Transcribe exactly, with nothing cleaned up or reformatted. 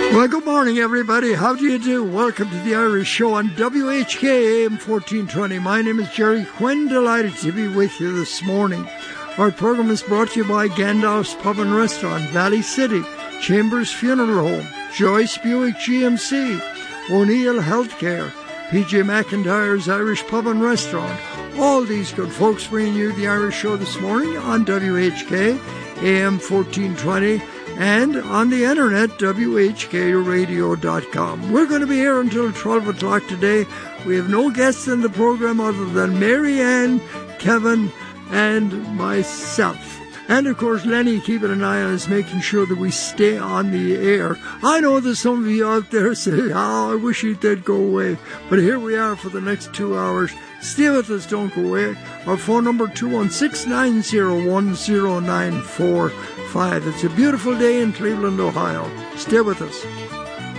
Well, good morning, everybody. How do you do? Welcome to the Irish Show on W H K A M fourteen twenty. My name is Jerry Quinn. Delighted to be with you this morning. Our program is brought to you by Gandalf's Pub and Restaurant, Valley City, Chambers Funeral Home, Joyce Buick G M C, O'Neill Healthcare, P J McIntyre's Irish Pub and Restaurant. All these good folks bringing you the Irish Show this morning on W H K A M fourteen twenty. And on the internet, W H K radio dot com. We're going to be here until twelve o'clock today. We have no guests in the program other than Mary Ann, Kevin, and myself. And, of course, Lenny keeping an eye on us, making sure that we stay on the air. I know there's some of you out there say, oh, I wish he did go away. But here we are for the next two hours. Stay with us, don't go away. Our phone number, two one six, nine zero one, zero nine four five. It's a beautiful day in Cleveland, Ohio. Stay with us.